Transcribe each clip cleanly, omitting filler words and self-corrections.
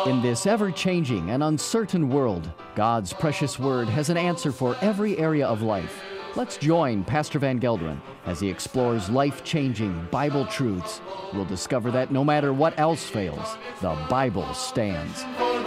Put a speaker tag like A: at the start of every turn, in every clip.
A: In this ever-changing and uncertain world, God's precious Word has an answer for every area of life. Let's join Pastor Van Gelderen as he explores life-changing Bible truths. We'll discover that no matter what else fails, the Bible stands.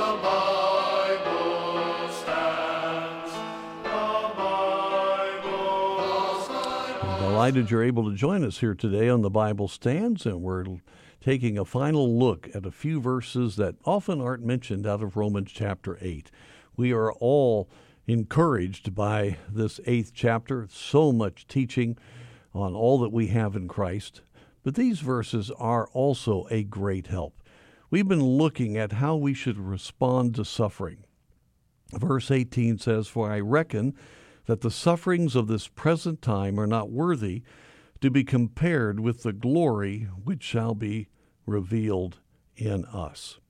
B: Delighted you're able to join us here today on The Bible Stands, and we're taking a final look at a few verses that often aren't mentioned out of Romans chapter 8. We are all encouraged by this 8th chapter, so much teaching on all that we have in Christ. But these verses are also a great help. We've been looking at how we should respond to suffering. Verse 18 says, "For I reckon that the sufferings of this present time are not worthy to be compared with the glory which shall be revealed in us."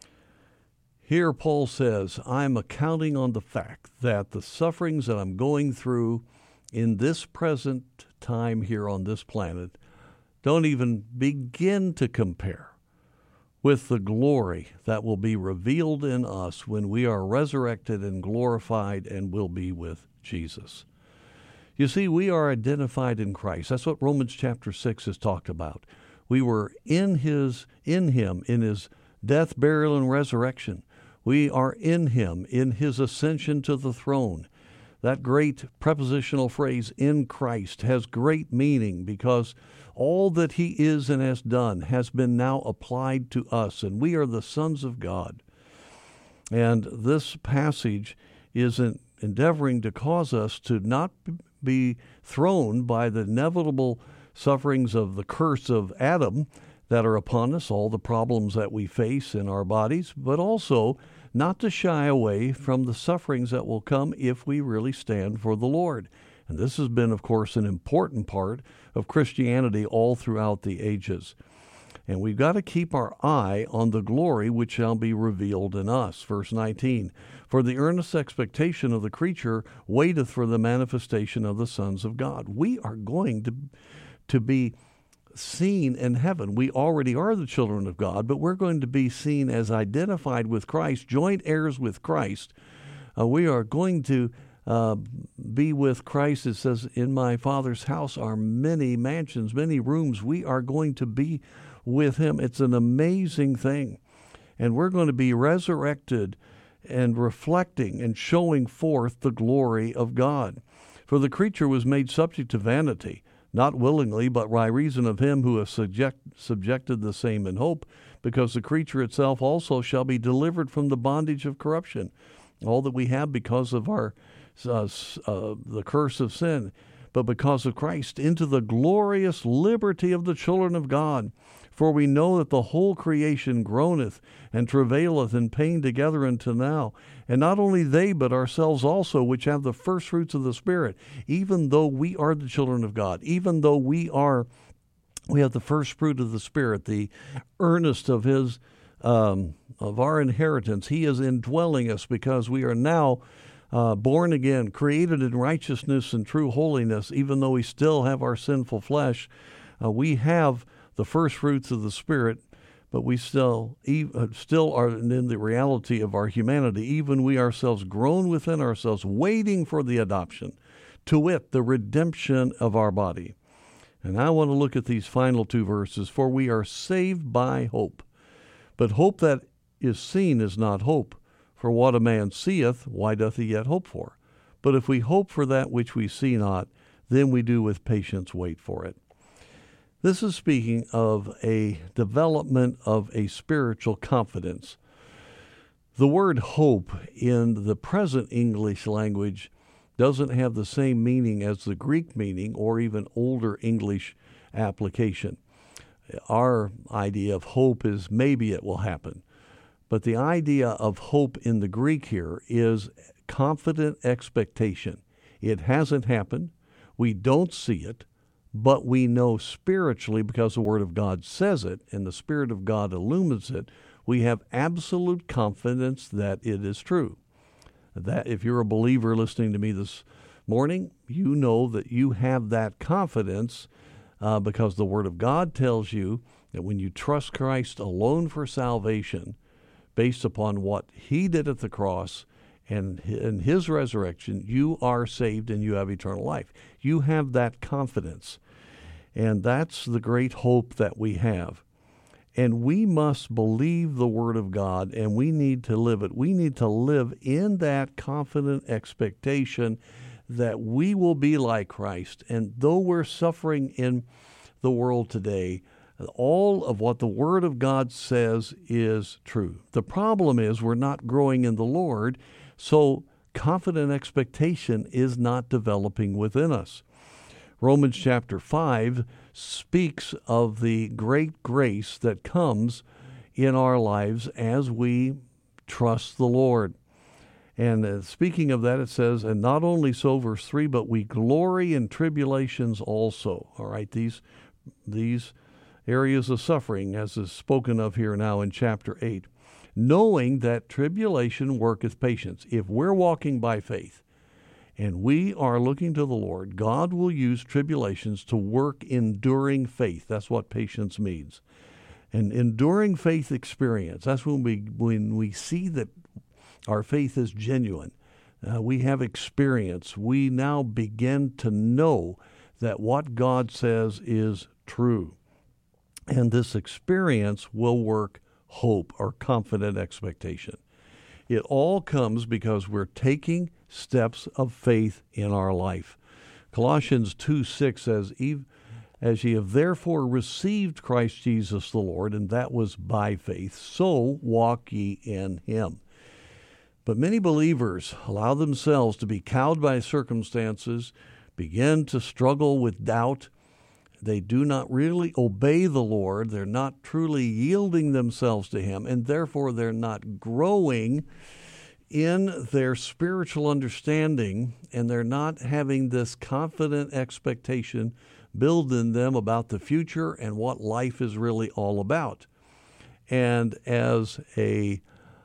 B: Here Paul says, I'm accounting on the fact that the sufferings that I'm going through in this present time here on this planet don't even begin to compare with the glory that will be revealed in us when we are resurrected and glorified and will be with Jesus. You see, we are identified in Christ. That's what Romans chapter 6 has talked about. We were in Him, in His death, burial, and resurrection. We are in Him, in His ascension to the throne. That great prepositional phrase, in Christ, has great meaning because all that He is and has done has been now applied to us, and we are the sons of God. And this passage is endeavoring to cause us to not be thrown by the inevitable sufferings of the curse of Adam that are upon us, all the problems that we face in our bodies, but also not to shy away from the sufferings that will come if we really stand for the Lord. And this has been, of course, an important part of Christianity all throughout the ages. And we've got to keep our eye on the glory which shall be revealed in us. Verse 19, "For the earnest expectation of the creature waiteth for the manifestation of the sons of God." We are going to be seen in heaven. We already are the children of God, but we're going to be seen as identified with Christ, joint heirs with Christ. We are going to be with Christ. It says, "In my Father's house are many mansions, many rooms." We are going to be with Him. It's an amazing thing. And we're going to be resurrected and reflecting and showing forth the glory of God. "For the creature was made subject to vanity, not willingly, but by reason of Him who has subjected the same in hope, because the creature itself also shall be delivered from the bondage of corruption." All that we have because of our the curse of sin, but because of Christ, into the glorious liberty of the children of God. "For we know that the whole creation groaneth and travaileth in pain together until now. And not only they, but ourselves also, which have the first fruits of the Spirit," even though we are the children of God, even though we have the first fruit of the Spirit, the earnest of His of our inheritance. He is indwelling us because we are now born again, created in righteousness and true holiness. Even though we still have our sinful flesh, we have the first fruits of the Spirit, but we still are in the reality of our humanity. Even we ourselves groan within ourselves, waiting for the adoption, to wit, the redemption of our body. And I want to look at these final two verses. "For we are saved by hope. But hope that is seen is not hope. For what a man seeth, why doth he yet hope for? But if we hope for that which we see not, then we do with patience wait for it." This is speaking of a development of a spiritual confidence. The word hope in the present English language doesn't have the same meaning as the Greek meaning or even older English application. Our idea of hope is maybe it will happen. But the idea of hope in the Greek here is confident expectation. It hasn't happened. We don't see it, but we know spiritually, because the Word of God says it and the Spirit of God illumines it, we have absolute confidence that it is true. That if you're a believer listening to me this morning, you know that you have that confidence because the Word of God tells you that when you trust Christ alone for salvation, based upon what he did at the cross and in his resurrection, you are saved and you have eternal life. You have that confidence. And that's the great hope that we have. And we must believe the Word of God, and we need to live it. We need to live in that confident expectation that we will be like Christ. And though we're suffering in the world today, all of what the Word of God says is true. The problem is we're not growing in the Lord, so confident expectation is not developing within us. Romans chapter 5 speaks of the great grace that comes in our lives as we trust the Lord. And speaking of that, it says, and not only so, verse 3, but we glory in tribulations also. All right, these areas of suffering, as is spoken of here now in chapter 8, knowing that tribulation worketh patience. If we're walking by faith, and we are looking to the Lord, God will use tribulations to work enduring faith. That's what patience means. And enduring faith experience, that's when we see that our faith is genuine. We have experience. We now begin to know that what God says is true. And this experience will work hope or confident expectation. It all comes because we're taking steps of faith in our life. Colossians 2:6 says, as ye have therefore received Christ Jesus the Lord, and that was by faith, so walk ye in him. But many believers allow themselves to be cowed by circumstances, begin to struggle with doubt. They do not really obey the Lord. They're not truly yielding themselves to him, and therefore they're not growing in their spiritual understanding, and they're not having this confident expectation build in them about the future and what life is really all about. And as a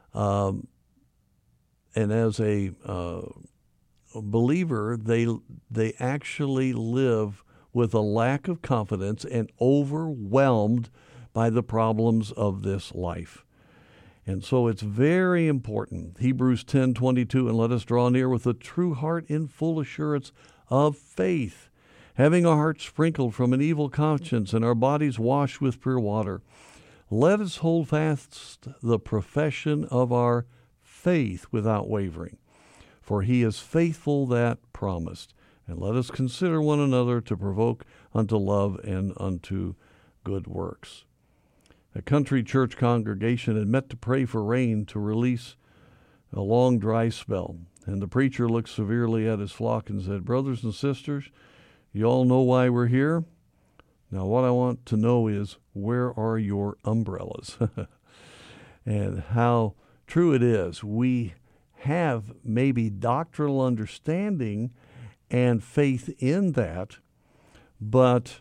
B: believer, they actually live with a lack of confidence and overwhelmed by the problems of this life. And so it's very important. Hebrews 10:22, and let us draw near with a true heart in full assurance of faith, having our hearts sprinkled from an evil conscience and our bodies washed with pure water. Let us hold fast the profession of our faith without wavering, for he is faithful that promised. And let us consider one another to provoke unto love and unto good works. A country church congregation had met to pray for rain to release a long dry spell. And the preacher looked severely at his flock and said, brothers and sisters, you all know why we're here? Now what I want to know is, where are your umbrellas? And how true it is. We have maybe doctrinal understanding and faith in that, but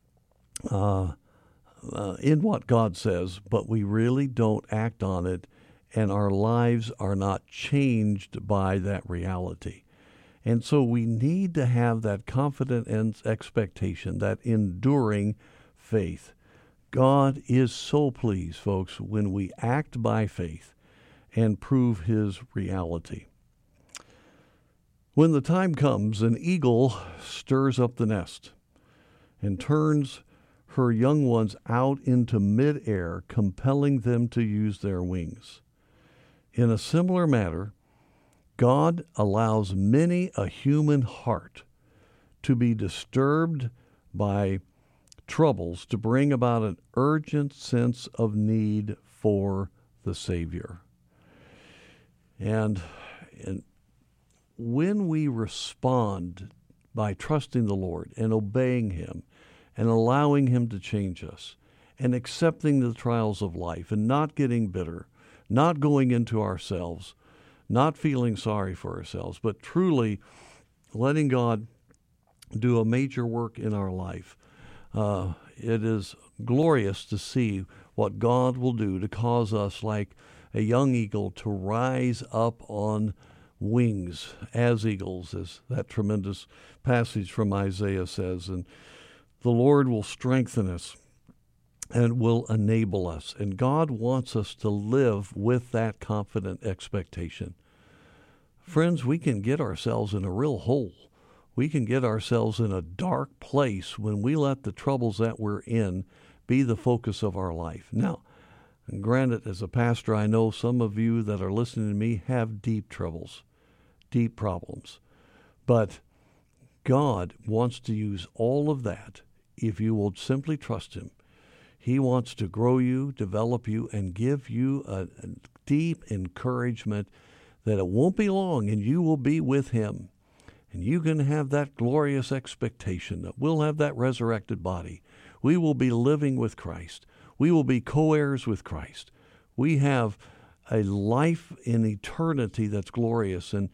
B: in what God says, but we really don't act on it, and our lives are not changed by that reality. And so we need to have that confident expectation, that enduring faith. God is so pleased, folks, when we act by faith and prove his reality. When the time comes, an eagle stirs up the nest and turns her young ones out into midair, compelling them to use their wings. In a similar manner, God allows many a human heart to be disturbed by troubles to bring about an urgent sense of need for the Savior. And when we respond by trusting the Lord and obeying him and allowing him to change us and accepting the trials of life and not getting bitter, not going into ourselves, not feeling sorry for ourselves, but truly letting God do a major work in our life, it is glorious to see what God will do to cause us, like a young eagle, to rise up on wings as eagles, as that tremendous passage from Isaiah says. And the Lord will strengthen us and will enable us. And God wants us to live with that confident expectation. Friends, we can get ourselves in a real hole. We can get ourselves in a dark place when we let the troubles that we're in be the focus of our life. Now, granted, as a pastor, I know some of you that are listening to me have deep troubles, deep problems. But God wants to use all of that if you will simply trust Him. He wants to grow you, develop you, and give you a deep encouragement that it won't be long and you will be with Him. And you can have that glorious expectation that we'll have that resurrected body. We will be living with Christ. We will be co-heirs with Christ. We have a life in eternity that's glorious. And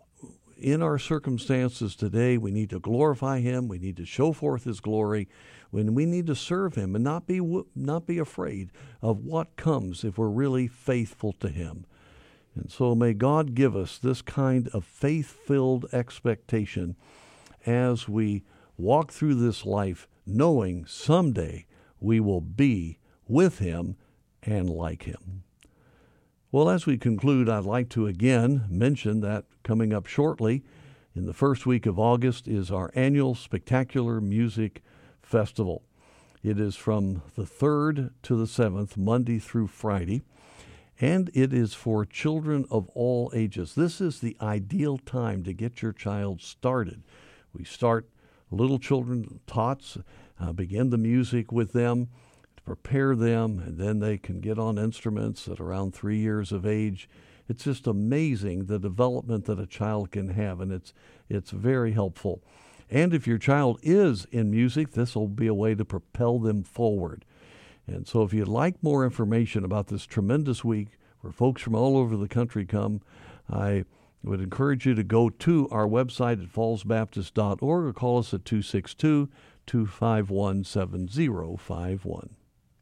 B: in our circumstances today, we need to glorify Him. We need to show forth His glory. When we need to serve Him and not be afraid of what comes if we're really faithful to Him. And so may God give us this kind of faith-filled expectation as we walk through this life, knowing someday we will be with Him and like Him. Well, as we conclude, I'd like to again mention that coming up shortly in the first week of August is our annual Spectacular Music Festival. It is from the 3rd to the 7th, Monday through Friday, and it is for children of all ages. This is the ideal time to get your child started. We start little children, tots, begin the music with them, to prepare them, and then they can get on instruments at around 3 years of age. It's just amazing the development that a child can have, and it's very helpful. And if your child is in music, this will be a way to propel them forward. And so if you'd like more information about this tremendous week where folks from all over the country come, I would encourage you to go to our website at fallsbaptist.org or call us at 262-251-7051.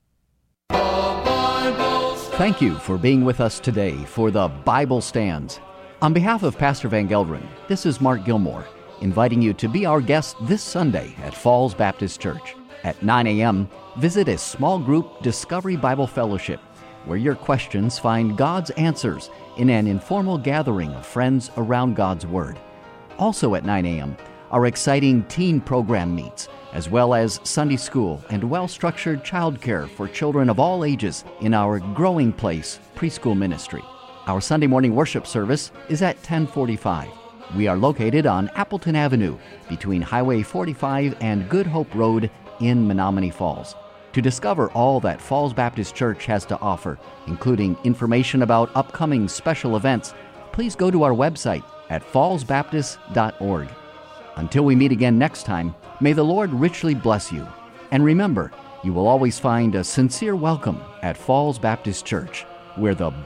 A: Thank you for being with us today for the Bible Stands. On behalf of Pastor Van Gelderen, this is Mark Gilmore, inviting you to be our guest this Sunday at Falls Baptist Church. At 9 a.m., visit a small group Discovery Bible Fellowship, where your questions find God's answers in an informal gathering of friends around God's Word. Also at 9 a.m., our exciting teen program meets, as well as Sunday school and well-structured childcare for children of all ages in our Growing Place preschool ministry. Our Sunday morning worship service is at 10:45. We are located on Appleton Avenue between Highway 45 and Good Hope Road in Menominee Falls. To discover all that Falls Baptist Church has to offer, including information about upcoming special events, please go to our website at fallsbaptist.org. Until we meet again next time, may the Lord richly bless you. And remember, you will always find a sincere welcome at Falls Baptist Church, where the